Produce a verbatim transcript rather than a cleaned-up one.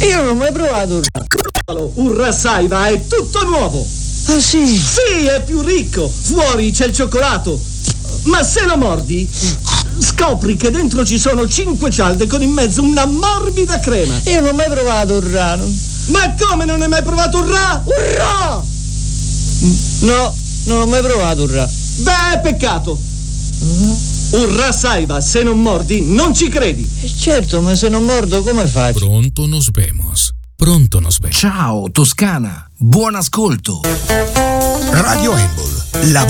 Io non ho mai provato Urra. Urra Saiva è tutto nuovo. Ah sì? Sì, è più ricco. Fuori c'è il cioccolato. Ma se lo mordi, scopri che dentro ci sono cinque cialde con in mezzo una morbida crema. Io non ho mai provato Urra. Ma come non hai mai provato Urra? Urra! No, non ho mai provato Urra. Beh, peccato. Urra Saiva, se non mordi non ci credi. Certo, ma se non mordo come faccio? Pronto nos vemos. Pronto nos vemos. Ciao Toscana, buon ascolto. Radio Embol, la